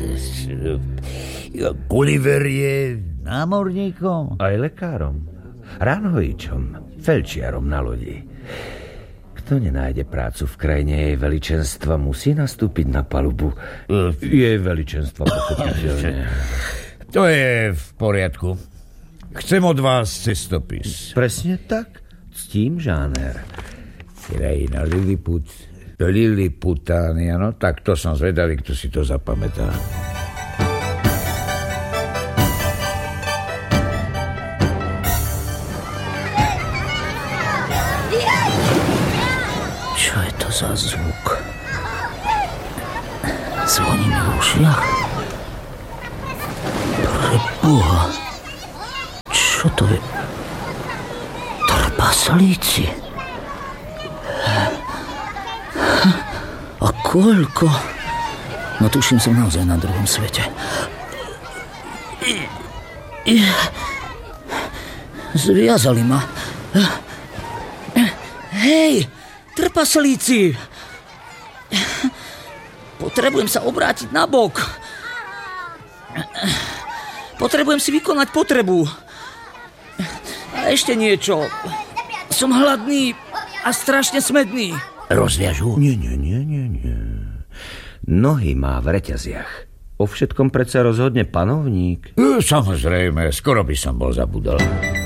Gulliver je námorníkom? Aj lekárom, ranhojičom, felčiarom na lodi. Kto nenájde prácu v krajine jej veličenstva, musí nastúpiť na palubu jej veličenstva, pochopiteľne. To je v poriadku. Chcem od vás cestopis. Presne tak, ctím žáner. Krajina Liliputánia, no tak to som zvedavý, kto si to zapamätá. Čo je to za zvuk? Zvoní mi v ušiach? Preboha, čo to je? Trpaslíci? A koľko? No tuším, som naozaj na druhom svete. Zviazali ma. Hej, trpaslíci! Potrebujem sa obrátiť na bok. Potrebujem si vykonať potrebu. A ešte niečo. Som hladný a strašne smedný. Rozviažu? Nie. Nohy má v reťaziach. O všetkom predsa rozhodne panovník. Samozrejme, skoro by som bol zabudol.